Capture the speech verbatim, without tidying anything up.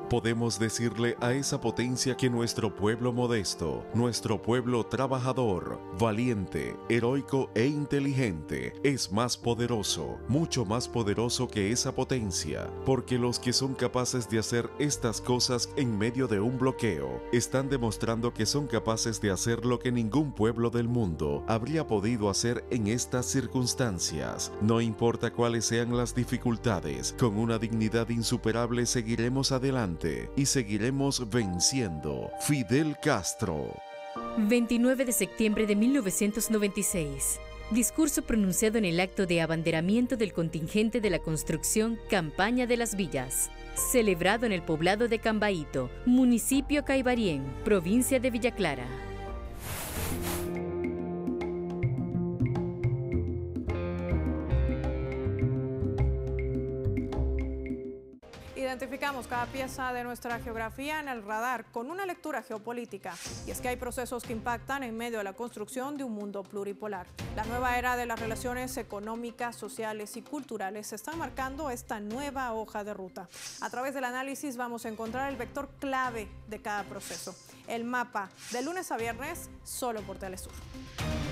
Podemos decirle a esa potencia que nuestro pueblo modesto, nuestro pueblo trabajador, valiente, heroico e inteligente, es más poderoso, mucho más poderoso que esa potencia, porque los que son capaces de hacer estas cosas en medio de un bloqueo, están demostrando que son capaces de hacer lo que ningún pueblo del mundo habría podido hacer en estas circunstancias. No importa cuáles sean las dificultades, con una dignidad insuperable seguiremos adelante y seguiremos venciendo. Fidel Castro. veintinueve de septiembre de mil novecientos noventa y seis. Discurso pronunciado en el acto de abanderamiento del contingente de la construcción Campaña de las Villas, celebrado en el poblado de Cambaíto, municipio Caibarién, provincia de Villa Clara. Identificamos cada pieza de nuestra geografía en el radar con una lectura geopolítica. Y es que hay procesos que impactan en medio de la construcción de un mundo pluripolar. La nueva era de las relaciones económicas, sociales y culturales está marcando esta nueva hoja de ruta. A través del análisis vamos a encontrar el vector clave de cada proceso. El mapa, de lunes a viernes, solo por Telesur.